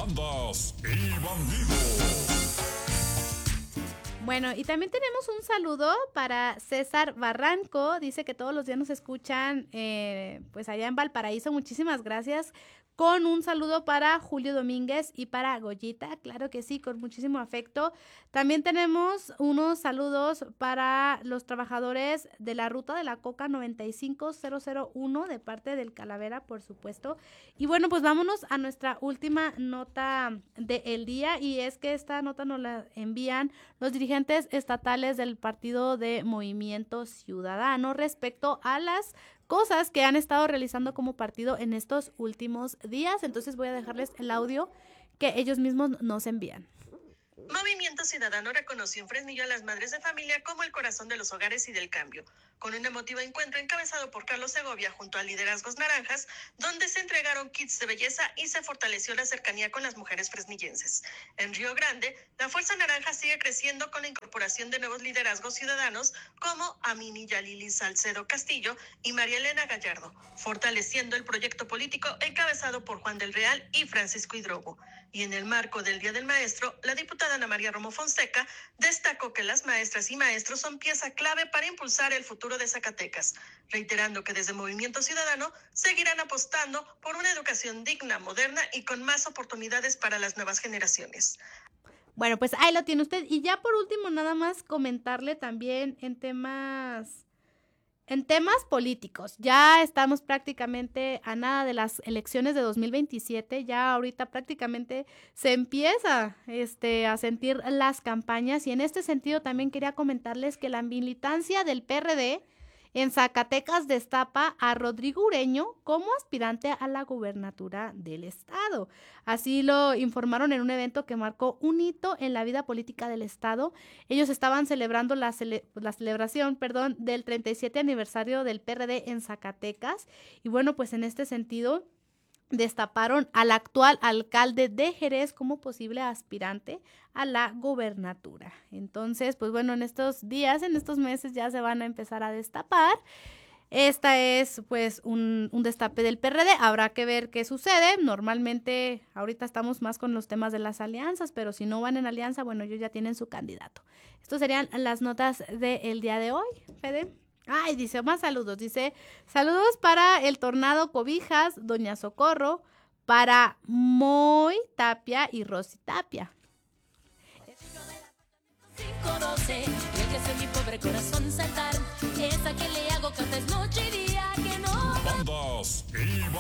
Bandas y bandidos. Bueno, y también tenemos un saludo para César Barranco. Dice que todos los días nos escuchan pues allá en Valparaíso. Muchísimas gracias. Con un saludo para Julio Domínguez y para Goyita, claro que sí, con muchísimo afecto. También tenemos unos saludos para los trabajadores de la ruta de la Coca 95001 de parte del Calavera, por supuesto. Y bueno, pues vámonos a nuestra última nota del día, y es que esta nota nos la envían los dirigentes estatales del Partido de Movimiento Ciudadano respecto a las cosas que han estado realizando como partido en estos últimos días. Entonces voy a dejarles el audio que ellos mismos nos envían. Movimiento Ciudadano reconoció en Fresnillo a las madres de familia como el corazón de los hogares y del cambio, con un emotivo encuentro encabezado por Carlos Segovia junto a liderazgos naranjas, donde se entregaron kits de belleza y se fortaleció la cercanía con las mujeres fresnillenses. En Río Grande, la Fuerza Naranja sigue creciendo con la incorporación de nuevos liderazgos ciudadanos como Amini Yalili Salcedo Castillo y María Elena Gallardo, fortaleciendo el proyecto político encabezado por Juan del Real y Francisco Hidrobo. Y en el marco del Día del Maestro, la diputada Ana María Romo Fonseca destacó que las maestras y maestros son pieza clave para impulsar el futuro de Zacatecas, reiterando que desde Movimiento Ciudadano seguirán apostando por una educación digna, moderna y con más oportunidades para las nuevas generaciones. Bueno, pues ahí lo tiene usted. Y ya por último, nada más comentarle también en temas políticos. Ya estamos prácticamente a nada de las elecciones de 2027, ya ahorita prácticamente se empieza a sentir las campañas, y en este sentido también quería comentarles que la militancia del PRD en Zacatecas destapa a Rodrigo Ureño como aspirante a la gubernatura del estado. Así lo informaron en un evento que marcó un hito en la vida política del estado. Ellos estaban celebrando la celebración del 37 aniversario del PRD en Zacatecas. Y bueno, pues en este sentido destaparon al actual alcalde de Jerez como posible aspirante a la gubernatura. Entonces, pues bueno, en estos días, en estos meses ya se van a empezar a destapar. Esta es pues un destape del PRD, habrá que ver qué sucede. Normalmente ahorita estamos más con los temas de las alianzas, pero si no van en alianza, bueno, ellos ya tienen su candidato. Estas serían las notas del día de hoy, Fede. Ay, dice, más saludos. Dice, saludos para el Tornado Cobijas, Doña Socorro, para Moy Tapia y Rosy Tapia. Conoce, y el que hace mi pobre corazón saltar, es a quien le hago cantar noche y día que no. Bandas y